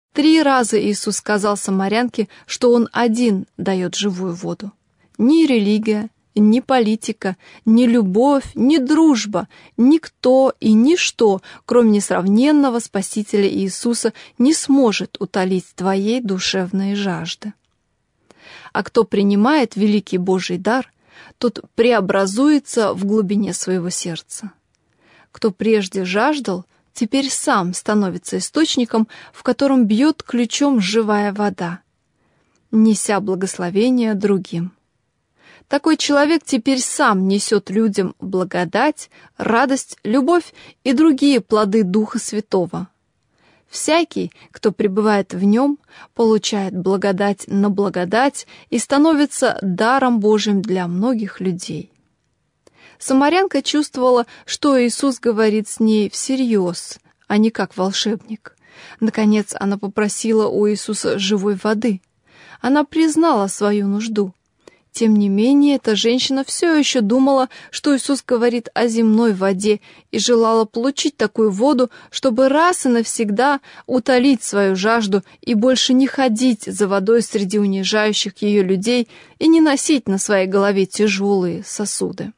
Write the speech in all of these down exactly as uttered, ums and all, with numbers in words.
Три раза Иисус сказал самарянке, что Он один дает живую воду. Ни религия, ни политика, ни любовь, ни дружба, никто и ничто, кроме несравненного Спасителя Иисуса, не сможет утолить твоей душевной жажды. А кто принимает великий Божий дар, тот преобразуется в глубине своего сердца. Кто прежде жаждал, теперь сам становится источником, в котором бьет ключом живая вода, неся благословение другим. Такой человек теперь сам несет людям благодать, радость, любовь и другие плоды Духа Святого. Всякий, кто пребывает в нем, получает благодать на благодать и становится даром Божьим для многих людей. Самарянка чувствовала, что Иисус говорит с ней всерьез, а не как волшебник. Наконец она попросила у Иисуса живой воды. Она признала свою нужду. Тем не менее, эта женщина все еще думала, что Иисус говорит о земной воде, и желала получить такую воду, чтобы раз и навсегда утолить свою жажду и больше не ходить за водой среди унижающих ее людей и не носить на своей голове тяжелые сосуды.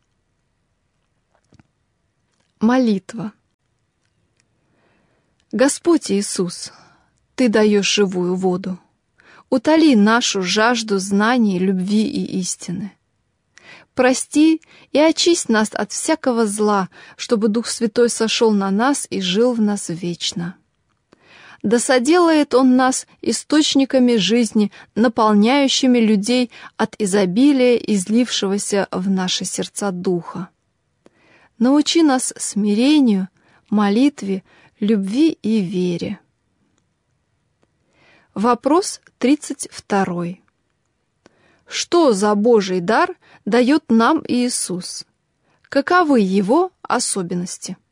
Молитва. Господь Иисус, Ты даешь живую воду. Утоли нашу жажду знаний, любви и истины. Прости и очисть нас от всякого зла, чтобы Дух Святой сошел на нас и жил в нас вечно. Да соделает Он нас источниками жизни, наполняющими людей от изобилия, излившегося в наши сердца Духа. Научи нас смирению, молитве, любви и вере. Вопрос тридцать второй. Что за Божий дар дает нам Иисус? Каковы его особенности?